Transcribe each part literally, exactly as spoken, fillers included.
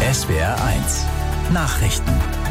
S W R eins Nachrichten.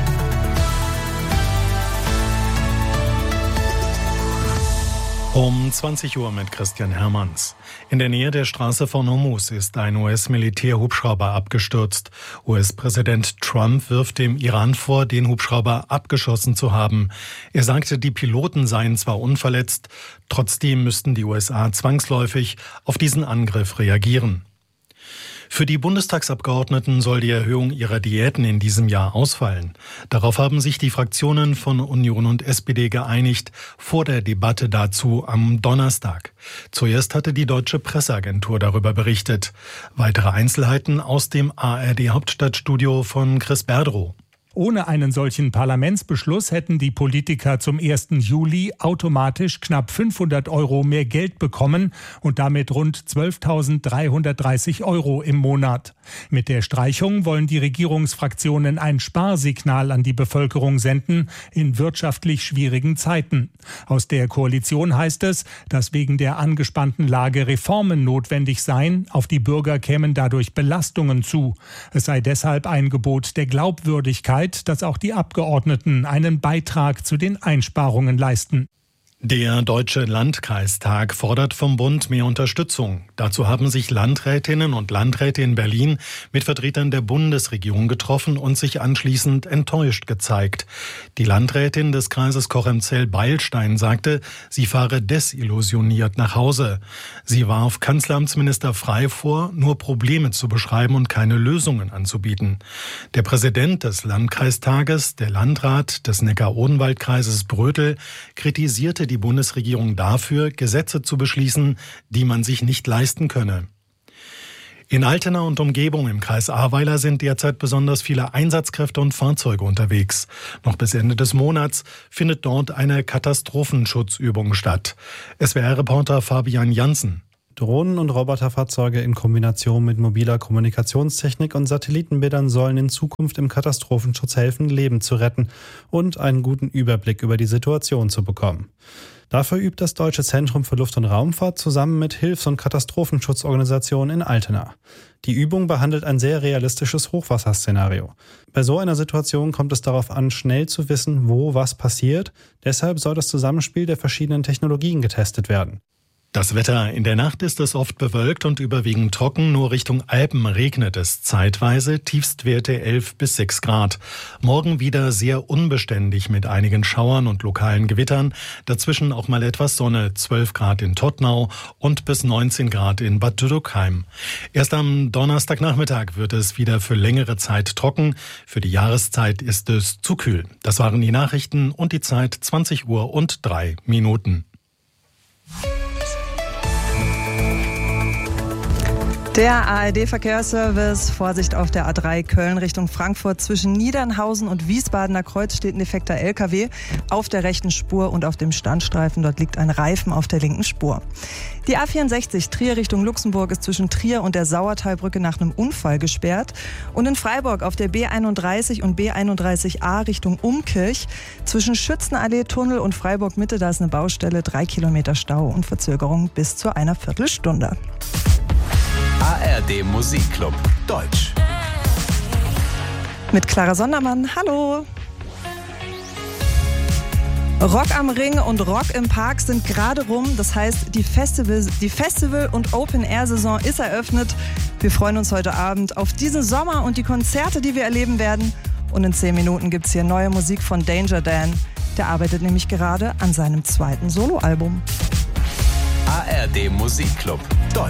Um zwanzig Uhr mit Christian Hermanns. In der Nähe der Straße von Hormuz ist ein U S-Militärhubschrauber abgestürzt. U S-Präsident Trump wirft dem Iran vor, den Hubschrauber abgeschossen zu haben. Er sagte, die Piloten seien zwar unverletzt, trotzdem müssten die U S A zwangsläufig auf diesen Angriff reagieren. Für die Bundestagsabgeordneten soll die Erhöhung ihrer Diäten in diesem Jahr ausfallen. Darauf haben sich die Fraktionen von Union und S P D geeinigt, vor der Debatte dazu am Donnerstag. Zuerst hatte die Deutsche Presseagentur darüber berichtet. Weitere Einzelheiten aus dem A R D-Hauptstadtstudio von Chris Berdrow. Ohne einen solchen Parlamentsbeschluss hätten die Politiker zum ersten Juli automatisch knapp fünfhundert Euro mehr Geld bekommen und damit rund zwölftausenddreihundertdreißig Euro im Monat. Mit der Streichung wollen die Regierungsfraktionen ein Sparsignal an die Bevölkerung senden in wirtschaftlich schwierigen Zeiten. Aus der Koalition heißt es, dass wegen der angespannten Lage Reformen notwendig seien. Auf die Bürger kämen dadurch Belastungen zu. Es sei deshalb ein Gebot der Glaubwürdigkeit, dass auch die Abgeordneten einen Beitrag zu den Einsparungen leisten. Der Deutsche Landkreistag fordert vom Bund mehr Unterstützung. Dazu haben sich Landrätinnen und Landräte in Berlin mit Vertretern der Bundesregierung getroffen und sich anschließend enttäuscht gezeigt. Die Landrätin des Kreises Cochem-Zell-Beilstein sagte, sie fahre desillusioniert nach Hause. Sie warf Kanzleramtsminister Frey vor, nur Probleme zu beschreiben und keine Lösungen anzubieten. Der Präsident des Landkreistages, der Landrat des Neckar-Odenwald-Kreises Brötel, kritisierte die Bundesregierung dafür, Gesetze zu beschließen, die man sich nicht leisten könne. In Altena und Umgebung im Kreis Ahrweiler sind derzeit besonders viele Einsatzkräfte und Fahrzeuge unterwegs. Noch bis Ende des Monats findet dort eine Katastrophenschutzübung statt. S W R-Reporter Fabian Janssen. Drohnen- und Roboterfahrzeuge in Kombination mit mobiler Kommunikationstechnik und Satellitenbildern sollen in Zukunft im Katastrophenschutz helfen, Leben zu retten und einen guten Überblick über die Situation zu bekommen. Dafür übt das Deutsche Zentrum für Luft- und Raumfahrt zusammen mit Hilfs- und Katastrophenschutzorganisationen in Altena. Die Übung behandelt ein sehr realistisches Hochwasserszenario. Bei so einer Situation kommt es darauf an, schnell zu wissen, wo was passiert. Deshalb soll das Zusammenspiel der verschiedenen Technologien getestet werden. Das Wetter: In der Nacht ist es oft bewölkt und überwiegend trocken. Nur Richtung Alpen regnet es zeitweise. Tiefstwerte elf bis sechs Grad. Morgen wieder sehr unbeständig mit einigen Schauern und lokalen Gewittern. Dazwischen auch mal etwas Sonne. zwölf Grad in Todtnau und bis neunzehn Grad in Bad Dürkheim. Erst am Donnerstagnachmittag wird es wieder für längere Zeit trocken. Für die Jahreszeit ist es zu kühl. Das waren die Nachrichten und die Zeit zwanzig Uhr und drei Minuten. Der A R D-Verkehrsservice: Vorsicht auf der A drei Köln Richtung Frankfurt. Zwischen Niedernhausen und Wiesbadener Kreuz steht ein defekter L K W auf der rechten Spur und auf dem Standstreifen. Dort liegt ein Reifen auf der linken Spur. Die A vierundsechzig Trier Richtung Luxemburg ist zwischen Trier und der Sauertalbrücke nach einem Unfall gesperrt. Und in Freiburg auf der B einunddreißig und B einunddreißig A Richtung Umkirch zwischen Schützenallee, Tunnel und Freiburg Mitte, da ist eine Baustelle, drei Kilometer Stau und Verzögerung bis zu einer Viertelstunde. A R D Musikclub Deutsch. Mit Clara Sondermann, hallo! Rock am Ring und Rock im Park sind gerade rum. Das heißt, die Festival, die Festival- und Open-Air-Saison ist eröffnet. Wir freuen uns heute Abend auf diesen Sommer und die Konzerte, die wir erleben werden. Und in zehn Minuten gibt's hier neue Musik von Danger Dan. Der arbeitet nämlich gerade an seinem zweiten Soloalbum. A R D Musikclub Deutsch.